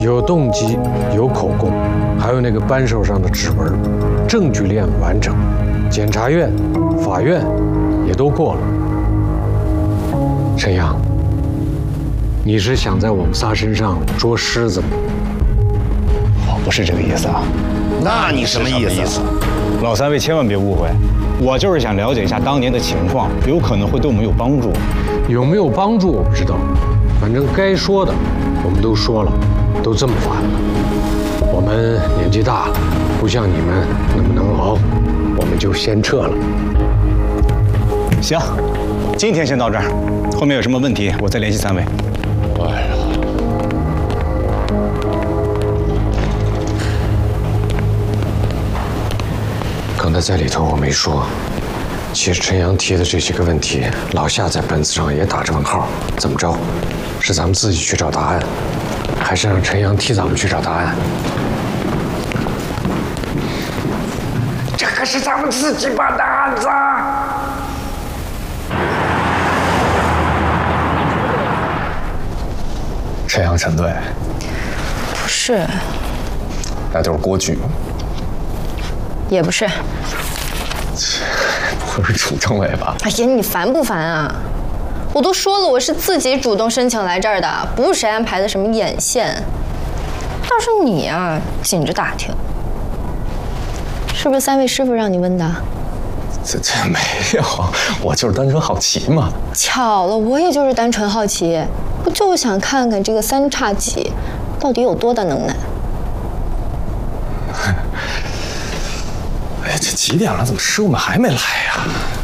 有动机，有口供，还有那个扳手上的指纹，证据链完整，检察院、法院也都过了。陈阳，你是想在我们仨身上捉虱子吗？ 我不是这个意思啊。 那你什么意思？ 老三位千万别误会，我就是想了解一下当年的情况，有可能会对我们有帮助。 有没有帮助我不知道，反正该说的我们都说了，都这么晚了。我们年纪大了，不像你们那么能熬，我们就先撤了。 行，今天先到这儿，后面有什么问题我再联系三位。 哎呀， 刚才在里头我没说，其实陈阳提的这几个问题，老夏在本子上也打着问号。怎么着？是咱们自己去找答案，还是让陈阳替咱们去找答案？ 这可是咱们自己办的案子啊！ 陈阳陈队， 不是， 那就是郭举， 也不是。 不会是楚政委吧？ 哎呀，你烦不烦啊？我都说了，我是自己主动申请来这儿的，不是谁安排的什么眼线。倒是你啊，紧着打听，是不是三位师傅让你问的？ 这没有，我就是单纯好奇嘛。 巧了，我也就是单纯好奇，我就想看看这个三叉戟到底有多大能耐。 哎呀，这几点了，怎么师傅们还没来呀？